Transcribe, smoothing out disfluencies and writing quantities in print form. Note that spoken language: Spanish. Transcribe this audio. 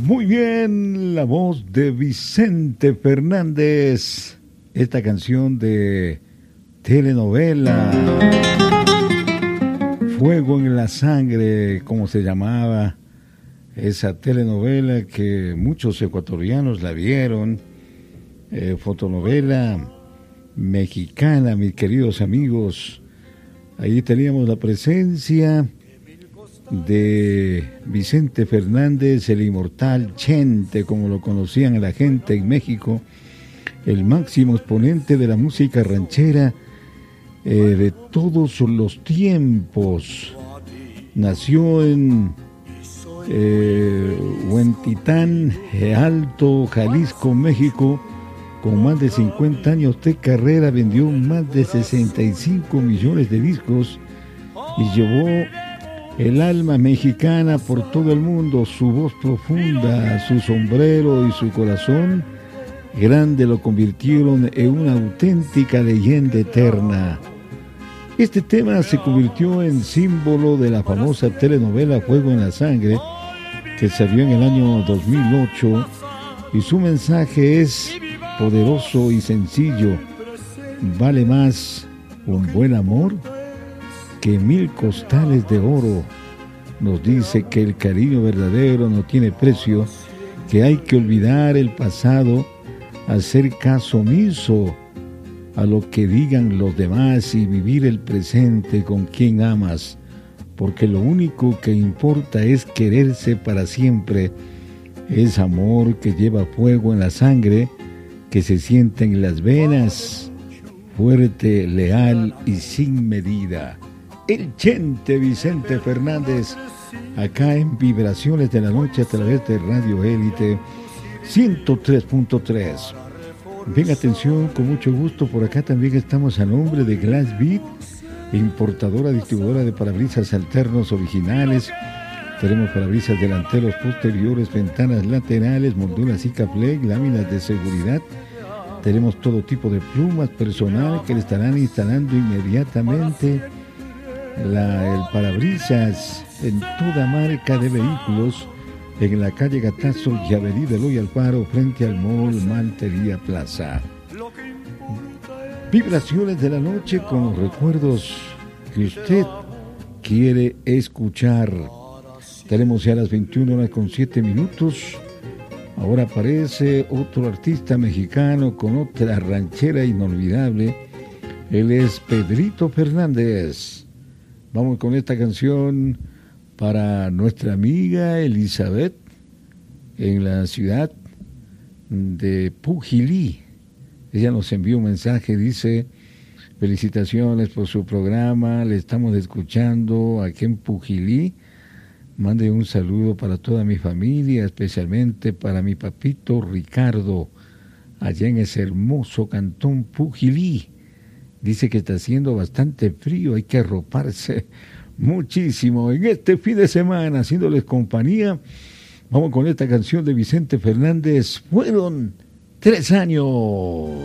Muy bien, la voz de Vicente Fernández. Esta canción de telenovela, Fuego en la Sangre, como se llamaba esa telenovela que muchos ecuatorianos la vieron, fotonovela mexicana, mis queridos amigos. Ahí teníamos la presencia de Vicente Fernández, el inmortal Chente, como lo conocían la gente en México, el máximo exponente de la música ranchera de todos los tiempos. Nació en Huentitán Alto, Jalisco, México. Con más de 50 años de carrera, vendió más de 65 millones de discos y llevó el alma mexicana por todo el mundo. Su voz profunda, su sombrero y su corazón grande lo convirtieron en una auténtica leyenda eterna. Este tema se convirtió en símbolo de la famosa telenovela Fuego en la Sangre, que salió en el año 2008, y su mensaje es poderoso y sencillo: vale más un buen amor que 1000 costales de oro. Nos dice que el cariño verdadero no tiene precio, que hay que olvidar el pasado, hacer caso omiso a lo que digan los demás y vivir el presente con quien amas, porque lo único que importa es quererse para siempre. Es amor que lleva fuego en la sangre, que se siente en las venas, fuerte, leal y sin medida. El Chente Vicente Fernández, acá en Vibraciones de la Noche a través de Radio Élite 103.3. Bien, atención, con mucho gusto, por acá también estamos a nombre de Glass Beat, importadora, distribuidora de parabrisas alternos originales. Tenemos parabrisas delanteros, posteriores, ventanas laterales, molduras Sikaflex, láminas de seguridad. Tenemos todo tipo de plumas personal que le estarán instalando inmediatamente el parabrisas en toda marca de vehículos en la calle Gatazo y Avenida Eloy Alfaro, frente al Mall Maltería Plaza. Vibraciones de la noche con los recuerdos que usted quiere escuchar. Tenemos ya las 21:07. Ahora aparece otro artista mexicano con otra ranchera inolvidable. Él es Pedrito Fernández. Vamos con esta canción para nuestra amiga Elizabeth en la ciudad de Pujilí. Ella nos envió un mensaje, dice: felicitaciones por su programa, le estamos escuchando aquí en Pujilí. Mande un saludo para toda mi familia, especialmente para mi papito Ricardo, allá en ese hermoso cantón Pujilí. Dice que está haciendo bastante frío, hay que arroparse muchísimo en este fin de semana, haciéndoles compañía. Vamos con esta canción de Vicente Fernández, Fueron 3 años.